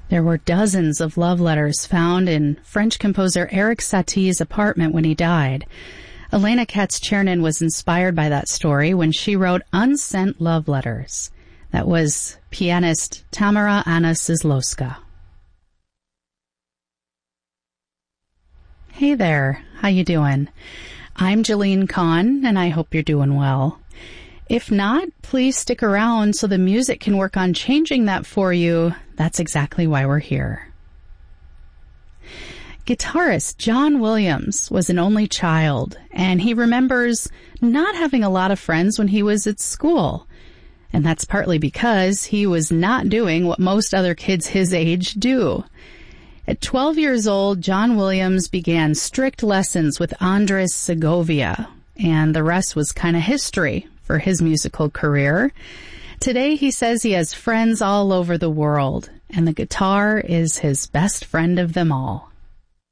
There were dozens of love letters found in French composer Erik Satie's apartment when he died. Elena Katz-Chernin was inspired by that story when she wrote Unsent Love Letters. That was pianist Tamara Anna Sizlowska. Hey there, how you doing? I'm Jillian Kahn, and I hope you're doing well. If not, please stick around so the music can work on changing that for you. That's exactly why we're here. Guitarist John Williams was an only child, and he remembers not having a lot of friends when he was at school. And that's partly because he was not doing what most other kids his age do. At 12 years old, John Williams began strict lessons with Andres Segovia, and the rest was kind of history for his musical career. Today, he says he has friends all over the world, and the guitar is his best friend of them all.